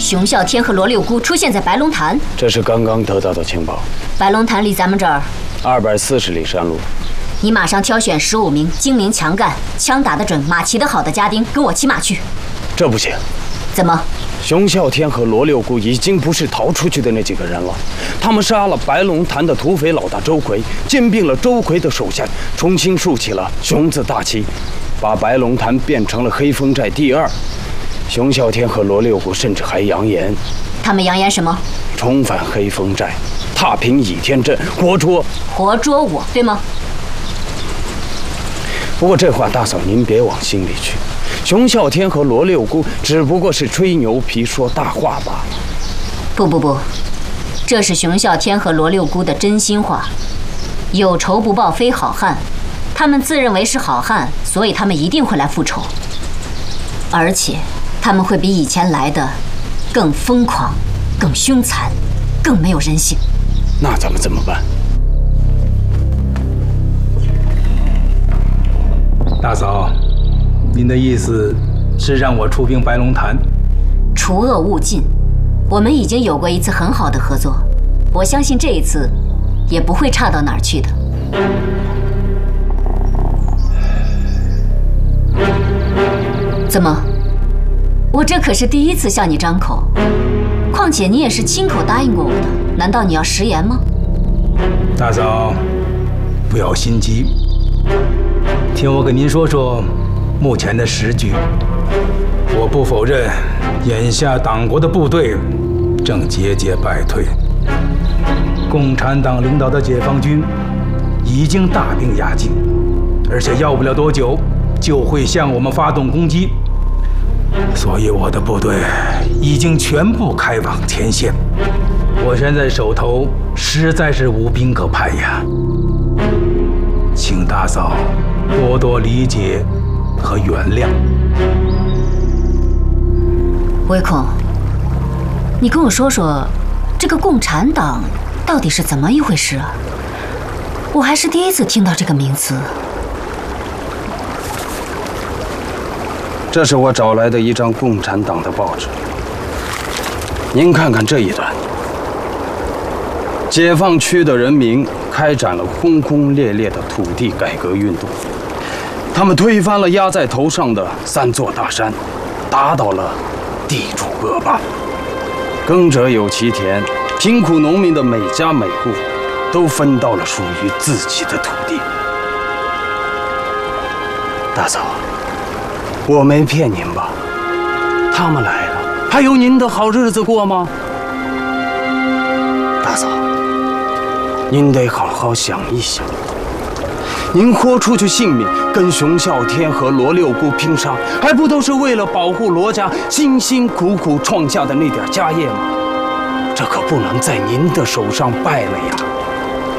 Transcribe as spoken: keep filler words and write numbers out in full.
熊啸天和罗六姑出现在白龙潭， 这是刚刚得到的情报。 白龙潭离咱们这儿二百四十里山路。 你马上挑选十五名精明强干、枪打得准、马骑得好的家丁，跟我骑马去。 这不行。 怎么？ 熊啸天和罗六姑已经不是逃出去的那几个人了，他们杀了白龙潭的土匪老大周奎，兼并了周奎的手下，重新竖起了熊字大旗，把白龙潭变成了黑风寨第二。熊啸天和罗六姑甚至还扬言， 他们扬言什么？ 重返黑风寨，踏平倚天阵，活捉活捉我，对吗？ 不过这话大嫂您别往心里去，熊啸天和罗六姑只不过是吹牛皮说大话罢了。 不不不，这是熊啸天和罗六姑的真心话。有仇不报非好汉，他们自认为是好汉，所以他们一定会来复仇，而且他们会比以前来的更疯狂、更凶残、更没有人性。 那咱们怎么办？ 大嫂，您的意思是让我出兵白龙潭？ 除恶务尽，我们已经有过一次很好的合作，我相信这一次也不会差到哪儿去的。怎么？我这可是第一次向你张口，况且你也是亲口答应过我的，难道你要食言吗？ 大嫂，不要心急，听我跟您说说目前的时局。我不否认，眼下党国的部队正节节败退，共产党领导的解放军已经大兵压境，而且要不了多久就会向我们发动攻击。所以我的部队已经全部开往前线，我现在手头实在是无兵可派呀，请大嫂多多理解和原谅。 唯恐，你跟我说说，这个共产党到底是怎么一回事啊？我还是第一次听到这个名词。 这是我找来的一张共产党的报纸，您看看这一段。解放区的人民开展了轰轰烈烈的土地改革运动，他们推翻了压在头上的三座大山，打倒了地主恶霸，耕者有其田，贫苦农民的每家每户都分到了属于自己的土地。大嫂，我没骗您吧？他们来了，还有您的好日子过吗？大嫂，您得好好想一想。您豁出去性命跟熊啸天和罗六姑拼杀，还不都是为了保护罗家辛辛苦苦创下的那点家业吗？这可不能在您的手上败了呀！